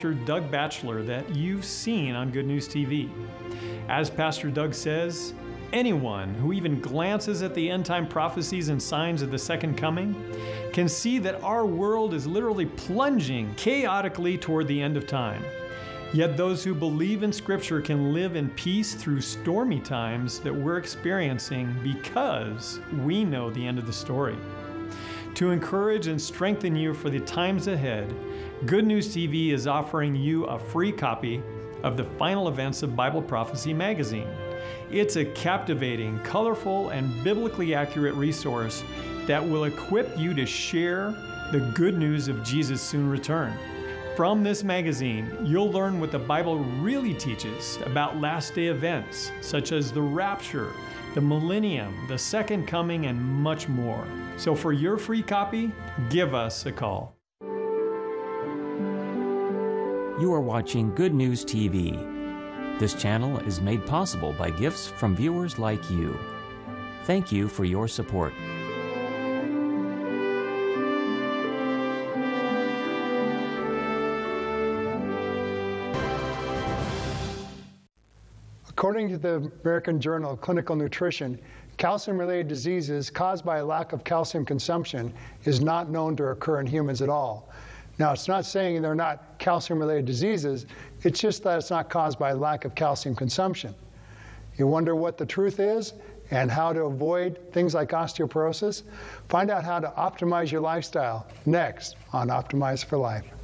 Doug Batchelor that you've seen on Good News TV. As Pastor Doug says, anyone who even glances at the end-time prophecies and signs of the second coming can see that our world is literally plunging chaotically toward the end of time. Yet those who believe in Scripture can live in peace through stormy times that we're experiencing because we know the end of the story. To encourage and strengthen you for the times ahead, Good News TV is offering you a free copy of the Final Events of Bible Prophecy magazine. It's a captivating, colorful, and biblically accurate resource that will equip you to share the good news of Jesus' soon return. From this magazine, you'll learn what the Bible really teaches about last day events, such as the rapture, the millennium, the second coming, and much more. So for your free copy, give us a call. You are watching Good News TV. This channel is made possible by gifts from viewers like you. Thank you for your support. According to the American Journal of Clinical Nutrition, calcium-related diseases caused by a lack of calcium consumption is not known to occur in humans at all. Now, it's not saying they're not calcium-related diseases, it's just that it's not caused by lack of calcium consumption. You wonder what the truth is and how to avoid things like osteoporosis? Find out how to optimize your lifestyle next on Optimize for Life.